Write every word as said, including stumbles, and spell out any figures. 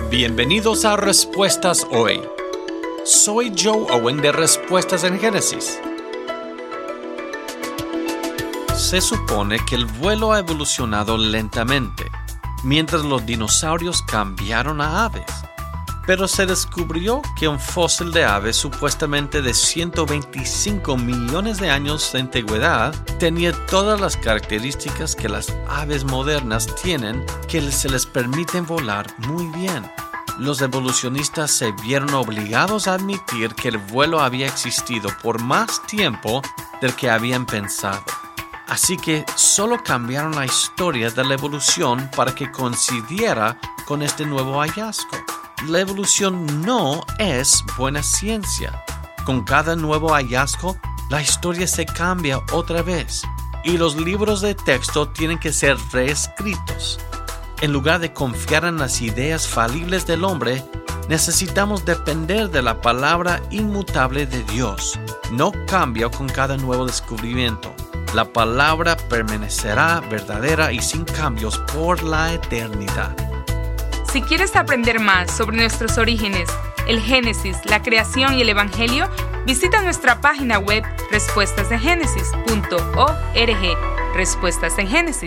Bienvenidos a Respuestas Hoy. Soy Joe Owen de Respuestas en Génesis. Se supone que el vuelo ha evolucionado lentamente, mientras los dinosaurios cambiaron a aves. Pero se descubrió que un fósil de ave supuestamente de ciento veinticinco millones de años de antigüedad tenía todas las características que las aves modernas tienen que se les permiten volar muy bien. Los evolucionistas se vieron obligados a admitir que el vuelo había existido por más tiempo del que habían pensado. Así que solo cambiaron la historia de la evolución para que coincidiera con este nuevo hallazgo. La evolución no es buena ciencia. Con cada nuevo hallazgo, la historia se cambia otra vez y los libros de texto tienen que ser reescritos. En lugar de confiar en las ideas falibles del hombre, necesitamos depender de la palabra inmutable de Dios. No cambia con cada nuevo descubrimiento. La palabra permanecerá verdadera y sin cambios por la eternidad. Si quieres aprender más sobre nuestros orígenes, el Génesis, la creación y el Evangelio, visita nuestra página web respuestas en génesis punto org. Respuestas en Génesis.